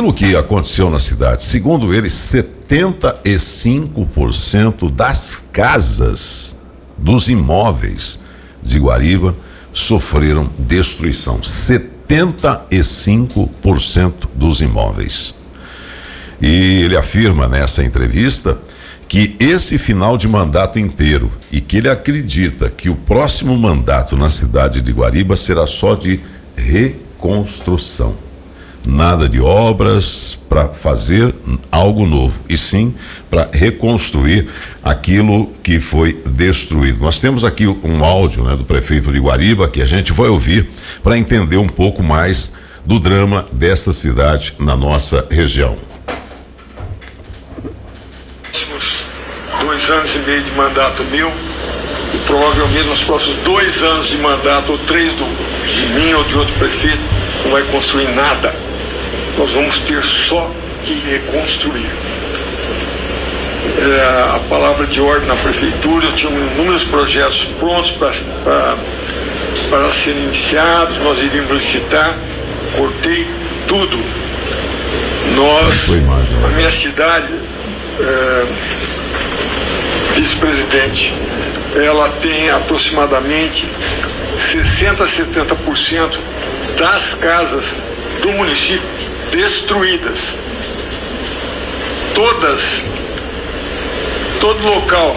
aquilo que aconteceu na cidade, segundo ele, 75% das casas, dos imóveis de Guariba sofreram destruição. 75% dos imóveis. E ele afirma nessa entrevista que esse final de mandato inteiro e que ele acredita que o próximo mandato na cidade de Guariba será só de reconstrução. Nada de obras para fazer algo novo, e sim para reconstruir aquilo que foi destruído. Nós temos aqui um áudio, né, do prefeito de Guariba que a gente vai ouvir para entender um pouco mais do drama desta cidade na nossa região. 2 anos e meio de mandato meu e provavelmente nos próximos 2 anos de mandato ou 3 de mim ou de outro prefeito não vai construir nada. Nós vamos ter só que reconstruir. A palavra de ordem na prefeitura, eu tinha inúmeros projetos prontos para serem iniciados, nós iríamos licitar, cortei tudo. A minha cidade, vice-presidente, ela tem aproximadamente 60% a 70% das casas do município destruídas. Todo local.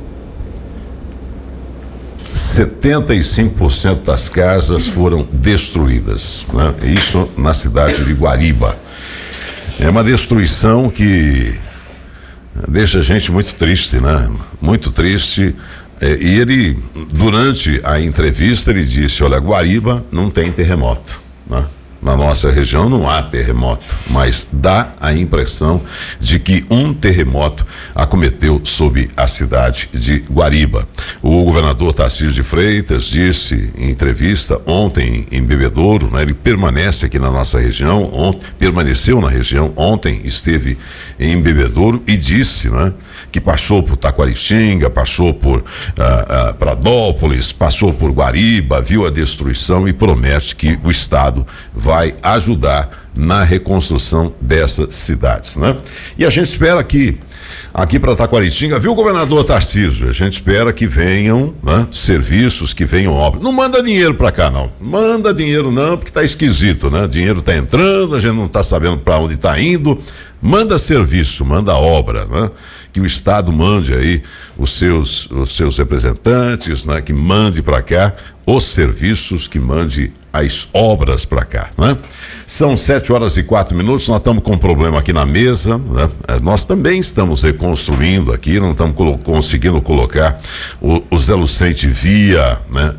75% das casas foram destruídas, né? Isso na cidade de Guariba. É uma destruição que deixa a gente muito triste, né? Muito triste. E ele, durante a entrevista, ele disse: olha, Guariba não tem terremoto, né? Na nossa região não há terremoto, mas dá a impressão de que um terremoto acometeu sobre a cidade de Guariba. O governador Tarcísio de Freitas disse em entrevista ontem em Bebedouro, né, ele permanece aqui na nossa região, permaneceu na região, ontem esteve em Bebedouro e disse, né, que passou por Taquaritinga, passou por Pradópolis, passou por Guariba, viu a destruição e promete que o Estado vai ajudar na reconstrução dessas cidades, né? E a gente espera que aqui para Taquaritinga, viu, governador Tarcísio, a gente espera que venham, né, serviços, que venham obras. Não manda dinheiro para cá, não. Manda dinheiro não, porque tá esquisito, né? Dinheiro tá entrando, a gente não tá sabendo para onde tá indo. Manda serviço, manda obra, né? Que o Estado mande aí os seus representantes, né? Que mande para cá os serviços, que mande as obras para cá, né? São 7h04, nós estamos com um problema aqui na mesa, né? Nós também estamos reconstruindo aqui, não estamos conseguindo colocar o Zé Lucente via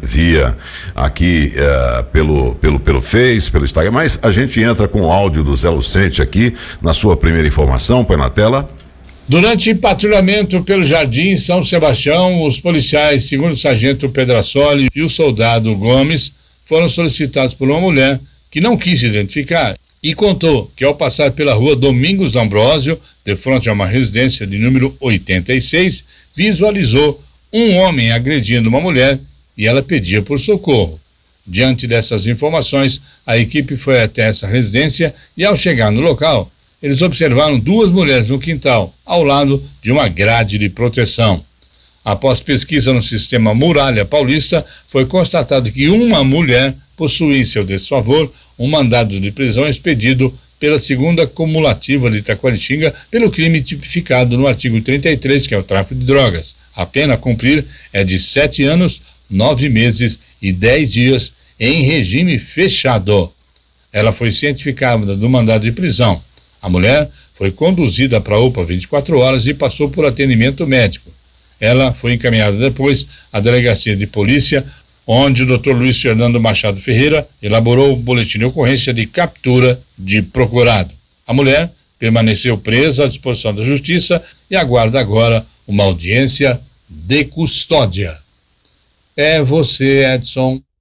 aqui pelo Face, pelo Instagram, mas a gente entra com o áudio do Zé Lucente aqui na sua primeira informação, põe na tela. Durante patrulhamento pelo Jardim São Sebastião, os policiais, segundo o sargento Pedrassoli e o soldado Gomes, foram solicitados por uma mulher que não quis se identificar e contou que ao passar pela rua Domingos D'Ambrósio, de frente a uma residência de número 86, visualizou um homem agredindo uma mulher e ela pedia por socorro. Diante dessas informações, a equipe foi até essa residência e ao chegar no local, eles observaram 2 mulheres no quintal, ao lado de uma grade de proteção. Após pesquisa no sistema Muralha Paulista, foi constatado que uma mulher possuía em seu desfavor um mandado de prisão expedido pela 2ª Cumulativa de Taquaritinga pelo crime tipificado no artigo 33, que é o tráfico de drogas. A pena a cumprir é de 7 anos, 9 meses e 10 dias em regime fechado. Ela foi cientificada do mandado de prisão. A mulher foi conduzida para a UPA 24 horas e passou por atendimento médico. Ela foi encaminhada depois à delegacia de polícia, onde o Dr. Luiz Fernando Machado Ferreira elaborou o boletim de ocorrência de captura de procurado. A mulher permaneceu presa à disposição da justiça e aguarda agora uma audiência de custódia. É você, Edson.